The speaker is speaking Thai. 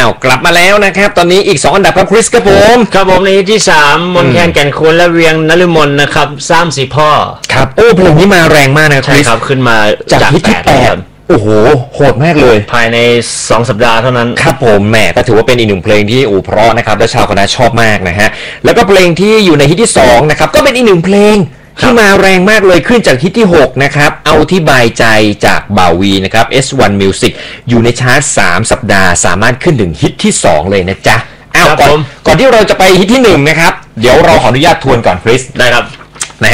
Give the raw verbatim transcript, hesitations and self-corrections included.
าวกลับมาแล้วนะครับตอนนี้อีกสองอันดับครับคริสครับผมครับผมในที่สามมนแคนแก่นคูณและเวียงนฤมลนะครับสามสีพ่อครับโอ้เพลงนี้มาแรงมากนะคริสใช่ครับขึ้นมาจากฮิตที่แปดโอ้โหโหดมากเลยภายในสองสัปดาห์เท่านั้นครับผมแหมก็ถือว่าเป็นอีกหนึ่งเพลงที่อู่เพราะนะครับและชาวคณะชอบมากนะฮะแล้วก็เพลงที่อยู่ในฮิตที่สองนะครับก็เป็นอีกหนึ่งเพลงที่มาแรงมากเลยขึ้นจากฮิตที่หกนะครับเอาที่บายใจจากบ่าวีนะครับ เอส วัน Music อยู่ในชาร์ตสามสัปดาห์สามารถขึ้นถึงฮิตที่สองเลยนะจ๊ะอ้าวก่อนก่อนที่เราจะไปฮิตที่หนึ่งนะครับเดี๋ยวเราขออนุญาตทวนก่อนคริสได้ครับ